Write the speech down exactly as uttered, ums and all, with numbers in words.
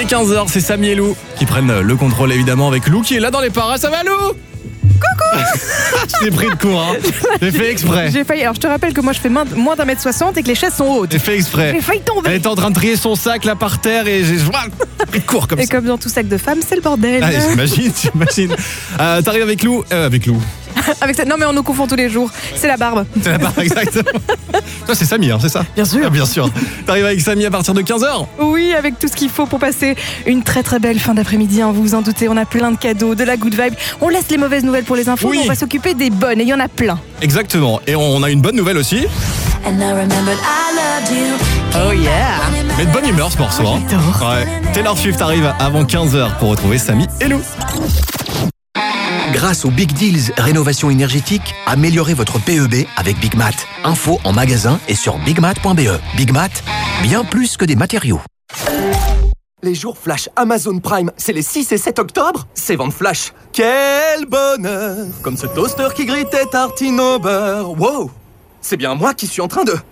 Dès quinze heures, c'est Samy et Lou qui prennent le contrôle évidemment avec Lou qui est là dans les paras. Ça va Lou ? Coucou. Je t'ai pris de court, hein. J'ai fait exprès. J'ai failli. Alors je te rappelle que moi je fais moins moins d'un mètre soixante et que les chaises sont hautes. J'ai fait exprès. J'ai failli tomber. Elle était en train de trier son sac là par terre et j'ai pris de court comme Et ça. comme dans tout sac de femmes, c'est le bordel. Allez, j'imagine, j'imagine. Euh, T'arrives avec Lou euh, Avec Lou. Avec ça. Non mais on nous confond tous les jours. C'est la barbe. C'est la barre, exactement. Toi, c'est Samy, hein, c'est ça ? Bien sûr. Ah, bien sûr. T'arrives avec Samy à partir de quinze heures ? Oui, avec tout ce qu'il faut pour passer une très très belle fin d'après-midi, hein, vous vous en doutez, on a plein de cadeaux, de la good vibe. On laisse les mauvaises nouvelles pour les infos, Oui. mais on va s'occuper des bonnes, et il y en a plein. Exactement. Et on a une bonne nouvelle aussi. Oh yeah. Mais de bonne humeur ce morceau. Hein. J'adore. Ouais. Taylor Swift arrive avant quinze heures pour retrouver Samy et Lou. Grâce aux Big Deals Rénovation énergétique, améliorez votre P E B avec Big Mat. Info en magasin et sur bigmat point b e. Big Mat, bien plus que des matériaux. Les jours flash Amazon Prime, c'est les six et sept octobre, c'est vente flash. Quel bonheur! Comme ce toaster qui grille tes tartines au beurre. Wow! C'est bien moi qui suis en train de...